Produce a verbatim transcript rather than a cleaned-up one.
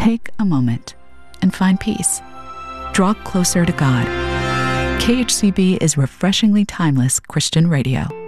Take a moment and find peace. Draw closer to God. K H C B is refreshingly timeless Christian radio.